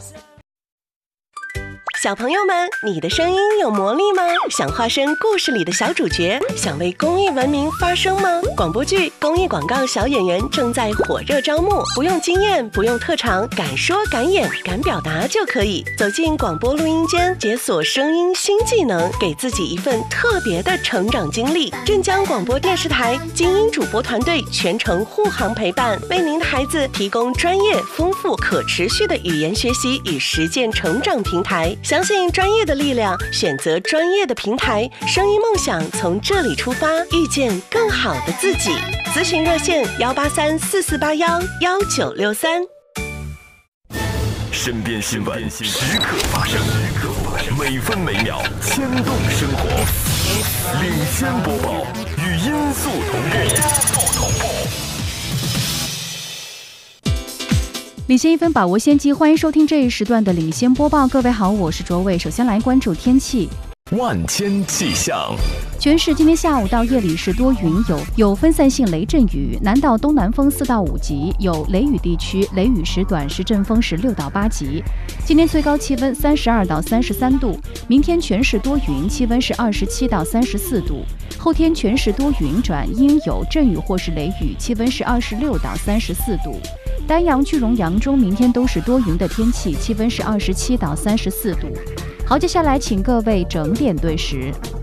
小朋友们，你的声音有魔力吗？想化身故事里的小主角，想为公益文明发声吗？广播剧、公益广告小演员正在火热招募，不用经验，不用特长，敢说敢演敢表达就可以走进广播录音间，解锁声音新技能，给自己一份特别的成长经历。镇江广播电视台精英主播团队全程护航陪伴，为您的孩子提供专业、丰富、可持续的语言学习与实践成长平台。相信专业的力量，选择专业的平台，声音梦想从这里出发，遇见更好的自己。咨询热线18344811963。 身边新闻时刻发生，每分每秒牵动生活。领先播报，与音速同步。 领先1分，把握先机，欢迎收听这一时段的领先播报。各位好，我是卓伟。首先来关注天气。 万千气象， 全市今天下午到夜里是多云，有分散性雷阵雨，南到东南风4到5级，有雷雨地区，雷雨时短时阵风是6到8级。今天最高气温32到33度，明天全市多云，气温是27到34度。后天全市多云转阴有阵雨或是雷雨，气温是26到34度。丹阳、句容、扬州明天都是多云的天气，气温是27到34度。好，接下来请各位整点对时。